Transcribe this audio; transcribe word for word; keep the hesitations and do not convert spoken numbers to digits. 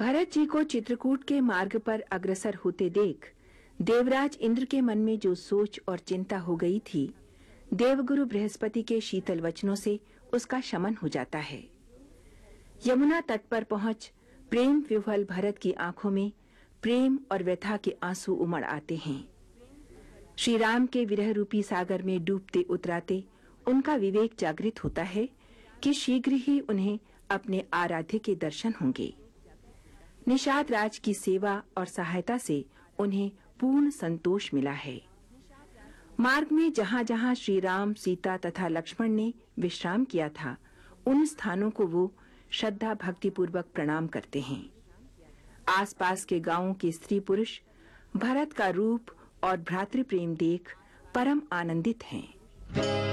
भरत जी को चित्रकूट के मार्ग पर अग्रसर होते देख देवराज इंद्र के मन में जो सोच और चिंता हो गई थी, देवगुरु बृहस्पति के शीतल वचनों से उसका शमन हो जाता है। यमुना तट पर पहुंच प्रेम विह्वल भरत की आंखों में प्रेम और व्यथा के आंसू उमड़ आते हैं। श्री राम के विरह रूपी सागर में डूबते उतराते उनका विवेक जागृत होता है कि शीघ्र ही उन्हें अपने आराध्य के दर्शन होंगे। निषाद राज की सेवा और सहायता से उन्हें पूर्ण संतोष मिला है। मार्ग में जहां-जहां श्री राम, सीता तथा लक्ष्मण ने विश्राम किया था, उन स्थानों को वो श्रद्धा भक्ति पूर्वक प्रणाम करते हैं। आसपास के गांवों के स्त्री पुरुष भरत का रूप और भ्रातृ प्रेम देख परम आनंदित हैं।